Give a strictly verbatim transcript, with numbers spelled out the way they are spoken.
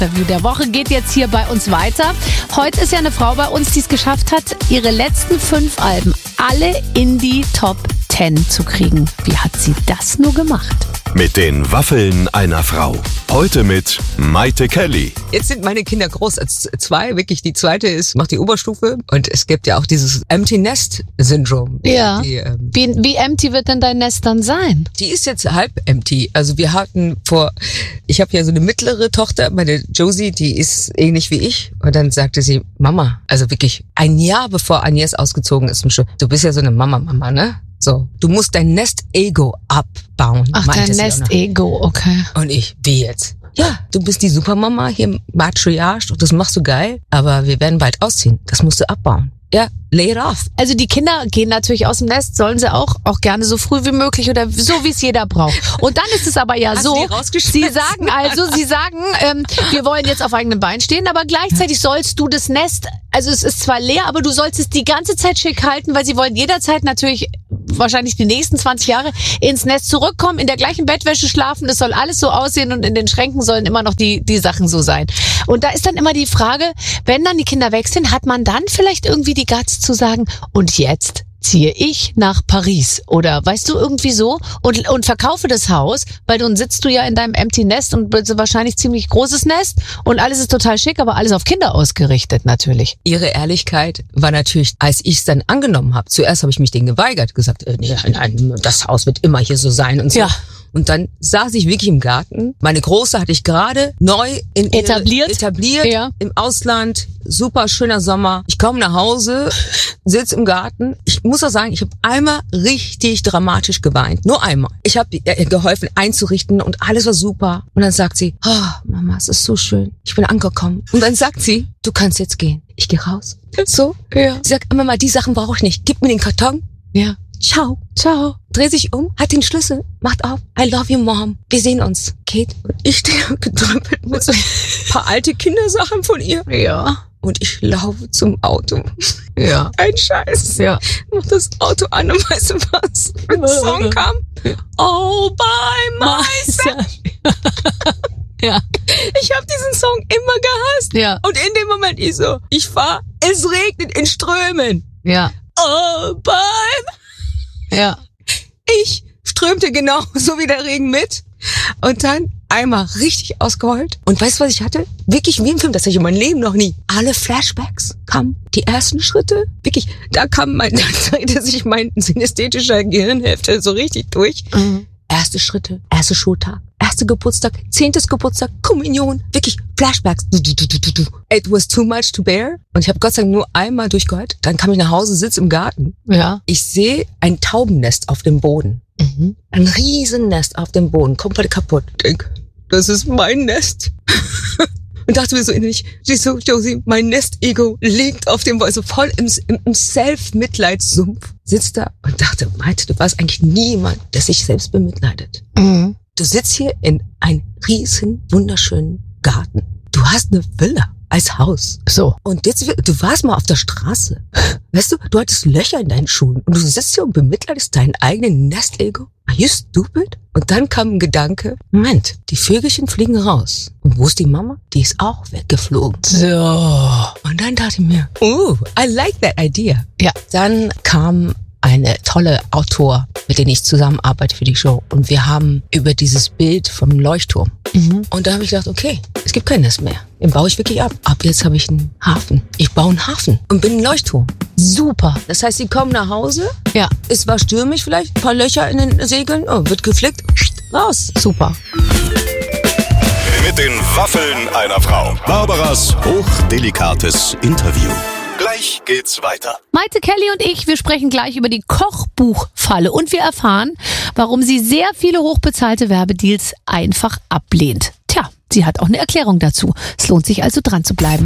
Interview der Woche geht jetzt hier bei uns weiter. Heute ist ja eine Frau bei uns, die es geschafft hat, ihre letzten fünf Alben alle in die Top Ten zu kriegen. Wie hat sie das nur gemacht? Mit den Waffeln einer Frau. Heute mit Maite Kelly. Jetzt sind meine Kinder groß als zwei. Wirklich, die zweite ist, macht die Oberstufe. Und es gibt ja auch dieses Empty Nest Syndrom. Ja. Die, ähm, Wie, wie empty wird denn dein Nest dann sein? die ist jetzt halb empty. Also wir hatten vor, ich habe ja so eine mittlere Tochter, meine Josie, die ist ähnlich wie ich. Und dann sagte sie, Mama, also wirklich ein Jahr bevor Agnes ausgezogen ist, du bist ja so eine Mama-Mama, ne? So, du musst dein Nest-Ego abbauen. Ach, dein Nest-Ego, okay. Und ich, wie jetzt? Ja, du bist die Supermama hier, Matriarch, und das machst du geil, aber wir werden bald ausziehen. Das musst du abbauen. Ja, lay it off. Also die Kinder gehen natürlich aus dem Nest, sollen sie auch, auch gerne so früh wie möglich oder so, wie es jeder braucht. Und dann ist es aber ja Hast so, du die rausgeschmissen? sie sagen also, sie sagen, ähm, wir wollen jetzt auf eigenen Beinen stehen, aber gleichzeitig sollst du das Nest, also es ist zwar leer, aber du sollst es die ganze Zeit schick halten, weil sie wollen jederzeit natürlich wahrscheinlich die nächsten zwanzig Jahre ins Nest zurückkommen, in der gleichen Bettwäsche schlafen, es soll alles so aussehen und in den Schränken sollen immer noch die die Sachen so sein. Und da ist dann immer die Frage, wenn dann die Kinder weg sind, hat man dann vielleicht irgendwie die Guts zu sagen, und jetzt ziehe ich nach Paris oder weißt du, irgendwie so und und verkaufe das Haus, weil dann sitzt du ja in deinem Empty Nest und wahrscheinlich ziemlich großes Nest und alles ist total schick, aber alles auf Kinder ausgerichtet natürlich. Ihre Ehrlichkeit war natürlich, als ich es dann angenommen habe, zuerst habe ich mich denen geweigert, gesagt, äh, nee, nein, das Haus wird immer hier so sein und so. Ja. Und dann saß ich wirklich im Garten. Meine Große hatte ich gerade neu in Etabliert. Ihre, etabliert Ja. im Ausland. Super schöner Sommer. Ich komme nach Hause, sitz im Garten. Ich muss auch sagen, ich habe einmal richtig dramatisch geweint. Nur einmal. Ich habe ihr geholfen einzurichten und alles war super. Und dann sagt sie, oh, Mama, es ist so schön. Ich bin angekommen. Und dann sagt sie, du kannst jetzt gehen. Ich gehe raus. So. Ja. Sie sagt, Mama, die Sachen brauche ich nicht. Gib mir den Karton. Ja. Ciao, ciao. Dreht sich um, hat den Schlüssel, macht auf. I love you, Mom. Wir sehen uns. Kate. Und ich stehe gedrüppelt mit so ein paar alte Kindersachen von ihr. Ja. Und ich laufe zum Auto. Ja. Ein Scheiß. Ja. Mach das Auto an und weißt du was? Wenn der Song kam. All by myself. Ja. Ich habe diesen Song immer gehasst. Ja. Und in dem Moment ich so, ich fahr, es regnet in Strömen. Ja. All by Ja. Ich strömte genau so wie der Regen mit und dann einmal richtig ausgeheult. Und weißt du, was ich hatte? Wirklich wie im Film, das hatte ich in meinem Leben noch nie. Alle Flashbacks kamen, die ersten Schritte, wirklich, da kam mein, da drehte sich mein synästhetischer Gehirnhälfte so richtig durch. Mhm. Erste Schritte, erster Schultag, erster Geburtstag, zehntes Geburtstag, Kommunion, wirklich Flashbacks. Du, du, du, du, du. It was too much to bear. Und ich habe Gott sei Dank nur einmal durchgeheult. Dann kam ich nach Hause, sitze im Garten. Ja. Ich sehe ein Taubennest auf dem Boden. Mhm. Ein Riesennest auf dem Boden, komplett kaputt. Ich denke, das ist mein Nest. Und dachte mir so innerlich, siehst du, Josie, mein Nest-Ego liegt auf dem Boden, also voll im, im, im Self-Mitleidssumpf. Sitzt da und dachte, Maite, du warst eigentlich niemand, der sich selbst bemitleidet. Mhm. Du sitzt hier in einem riesen, wunderschönen Garten. Du hast eine Villa als Haus. So. Und jetzt, du warst mal auf der Straße. Weißt du, du hattest Löcher in deinen Schuhen und du sitzt hier und bemitleidest deinen eigenen Nest-Ego. Are you stupid? Und dann kam ein Gedanke, Moment, die Vögelchen fliegen raus. Und wo ist die Mama? Die ist auch weggeflogen. So. Und dann dachte ich mir, oh, I like that idea. Ja. Dann kam eine tolle Autor, mit der ich zusammenarbeite für die Show. Und wir haben über dieses Bild vom Leuchtturm. Mhm. Und da habe ich gedacht, okay, es gibt kein Nest mehr. Den baue ich wirklich ab. Ab jetzt habe ich einen Hafen. Ich baue einen Hafen und bin ein Leuchtturm. Super. Das heißt, sie kommen nach Hause. Ja. Es war stürmisch vielleicht. Ein paar Löcher in den Segeln. Oh, wird geflickt. Raus. Super. Mit den Waffeln einer Frau. Barbaras hochdelikates Interview. Gleich geht's weiter. Maite Kelly und ich, wir sprechen gleich über die Kochbuchfalle und wir erfahren, warum sie sehr viele hochbezahlte Werbedeals einfach ablehnt. Tja, sie hat auch eine Erklärung dazu. Es lohnt sich also dran zu bleiben.